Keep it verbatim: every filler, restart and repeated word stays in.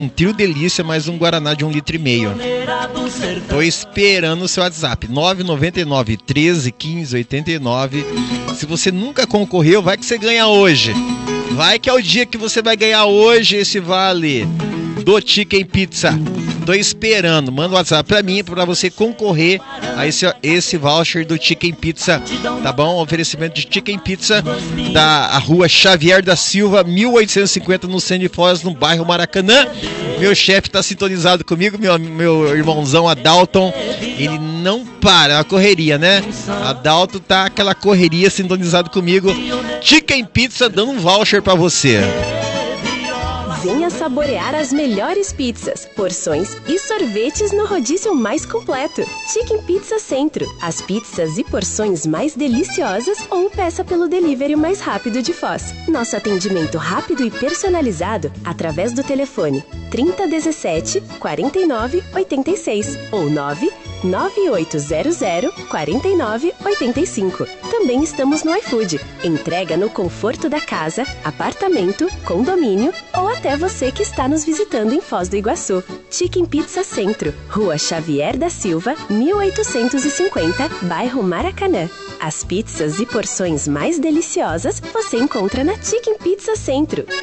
Um trio delícia, mais um Guaraná de um litro e meio. Tô esperando o seu WhatsApp. nove nove nove, treze, quinze, oitenta e nove. Se você nunca concorreu, vai que você ganha hoje. Vai que é o dia que você vai ganhar hoje esse vale do Chicken Pizza. Tô esperando, manda o WhatsApp pra mim, pra você concorrer a esse, esse voucher do Chicken Pizza, tá bom? Oferecimento de Chicken Pizza da rua Xavier da Silva, mil oitocentos e cinquenta, no Centro de Foz, no bairro Maracanã. Meu chefe tá sintonizado comigo, meu, meu irmãozão Adalton, ele não para, é uma correria, né? Adalton tá aquela correria sintonizado comigo. Chicken Pizza dando um voucher pra você. Venha saborear as melhores pizzas, porções e sorvetes no rodízio mais completo. Chicken Pizza Centro. As pizzas e porções mais deliciosas ou peça pelo delivery mais rápido de Foz. Nosso atendimento rápido e personalizado através do telefone trinta, dezessete, quarenta e nove, oitenta e seis ou nove nove oito zero zero, quarenta e nove, oitenta e cinco. Também estamos no iFood. Entrega no conforto da casa, apartamento, condomínio ou até você que está nos visitando em Foz do Iguaçu. Chicken Pizza Centro, Rua Xavier da Silva, mil oitocentos e cinquenta, bairro Maracanã. As pizzas e porções mais deliciosas você encontra na Chicken Pizza Centro.